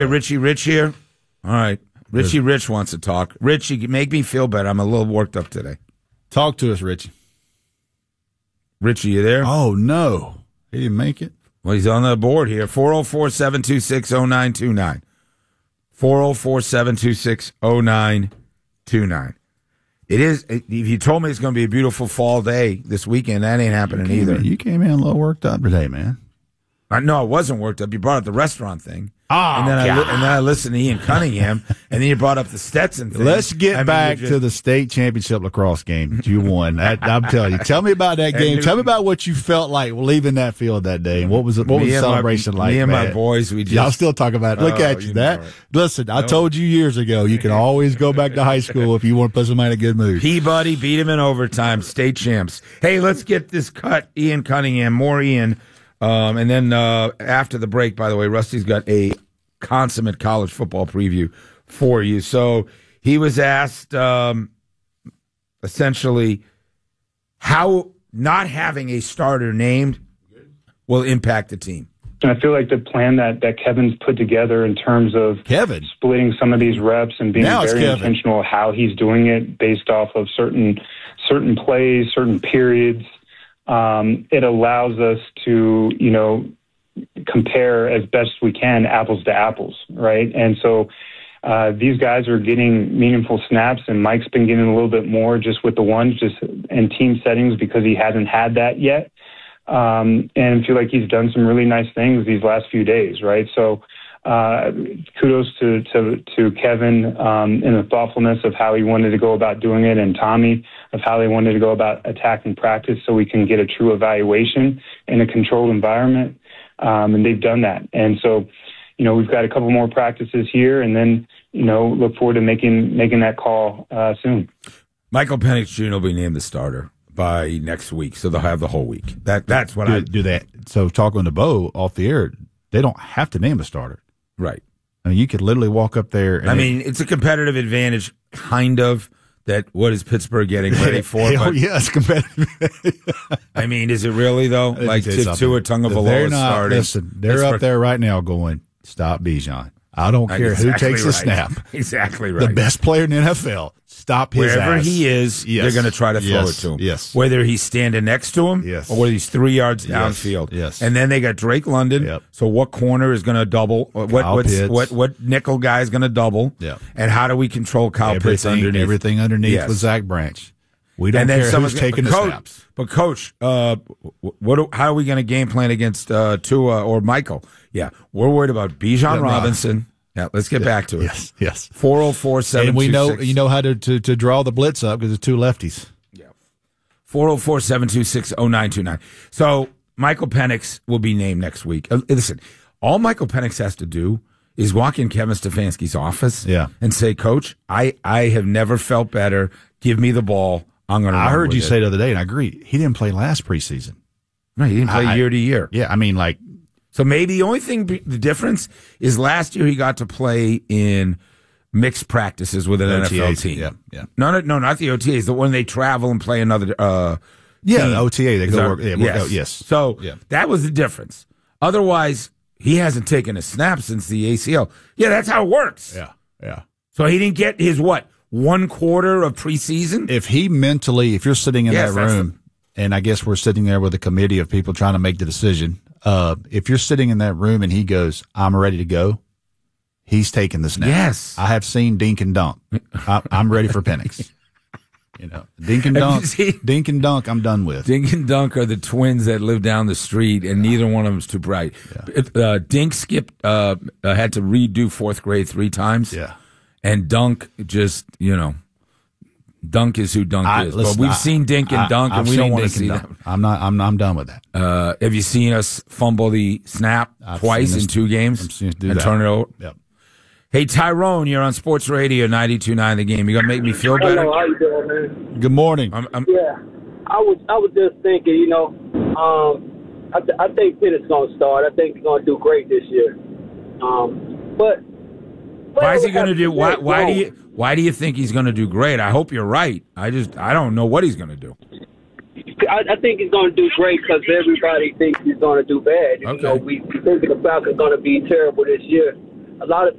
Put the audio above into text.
Hey, Richie Rich here. All right. Richie Rich wants to talk. Richie, make me feel better. I'm a little worked up today. Talk to us, Richie. Richie, you there? Oh, no. He didn't make it? Well, he's on the board here. 404-726-0929. 404-726-0929. It is. If you told me it's going to be a beautiful fall day this weekend, that ain't happening either. You came in a little worked up today, man. No, I wasn't worked up. You brought up the restaurant thing. Oh, and then I listened to Ian Cunningham, and then you brought up the Stetson thing. Let's get back to the state championship lacrosse game that you won. I'm telling you. Tell me about that game. Tell me about what you felt like leaving that field that day, and what was the celebration like? Me and man? my boys, y'all still talk about it. Look at you. Listen, I told you years ago, you can always go back to high school if you want to put somebody in a good mood. Peabody beat him in overtime, state champs. Hey, let's get this cut. Ian Cunningham, more Ian. And then after the break, by the way, Rusty's got a consummate college football preview for you. So he was asked essentially how not having a starter named will impact the team. And I feel like the plan that Kevin's put together in terms of splitting some of these reps and being very intentional how he's doing it based off of certain plays, certain periods, it allows us to, compare as best we can apples to apples, right? And so these guys are getting meaningful snaps, and Mike's been getting a little bit more just with the ones, just in team settings because he hasn't had that yet. And I feel like he's done some really nice things these last few days, right? So kudos to Kevin in the thoughtfulness of how he wanted to go about doing it, and Tommy of how they wanted to go about attacking practice so we can get a true evaluation in a controlled environment. And they've done that. And so, we've got a couple more practices here, and then, look forward to making that call soon. Michael Penix Jr. will be named the starter by next week, so they'll have the whole week. That's what I do. That. So talking to Bo off the air, they don't have to name a starter. Right. I mean, you could literally walk up there. And it's a competitive advantage, kind of. That what is Pittsburgh getting ready for? But, yes, competitive. Is it really though? Like Tua Tagovailoa starting? Listen, they're up there right now going, stop Bijan. I don't care who takes a snap. Exactly right. The best player in the NFL. Stop his Wherever ass. he is, they're going to try to throw it to him. Yes. Whether he's standing next to him or whether he's 3 yards downfield. Yes. And then they got Drake London. Yep. So what corner is going to double? What nickel guy is going to double? Yep. And how do we control Kyle Pitts underneath? Everything underneath with Zach Branch. We don't care who's taking the snaps. But Coach, how are we going to game plan against Tua or Michael? Yeah, we're worried about Bijan Robinson. Yeah, let's get back to it. Yes. 404-726. And we know how to draw the blitz up because it's two lefties. Yeah. 404-726-0929. So Michael Penix will be named next week. Listen, all Michael Penix has to do is walk in Kevin Stefanski's office and say, Coach, I have never felt better. Give me the ball. I'm going to. I heard you say the other day, and I agree. He didn't play last preseason. No, he didn't play year to year. Yeah, So maybe the only thing, the difference is last year he got to play in mixed practices with an NFL team. Yeah. No, not the OTAs. The one they travel and play another. The OTA. They go work. Yes. So that was the difference. Otherwise, he hasn't taken a snap since the ACL. Yeah, that's how it works. Yeah. So he didn't get his 1 quarter of preseason? If you're sitting in that room, and I guess we're sitting there with a committee of people trying to make the decision. If you're sitting in that room and he goes, I'm ready to go, he's taking the snap. Yes. I have seen Dink and Dunk. I'm ready for Penix. Dink and Dunk, I'm done with. Dink and Dunk are the twins that live down the street, and neither one of them is too bright. Yeah. Dink skipped, had to redo 4th grade 3 times. Yeah. And Dunk just, Dunk is who Dunk is. But we've seen Dink and Dunk, and we don't want to see that. I'm done with that. Have you seen us fumble the snap twice in 2 games and turn it over? Yep. Hey, Tyrone, you're on Sports Radio 92.9 The Game. You gonna make me feel better? Hello, how you doing, man? Good morning. Yeah, I was just thinking, I think Penix gonna start. I think he's gonna do great this year. But why is he gonna do? Why do you think he's gonna do great? I hope you're right. I don't know what he's gonna do. I think he's going to do great because everybody thinks he's going to do bad. Okay. We think the Falcons are going to be terrible this year. a lot of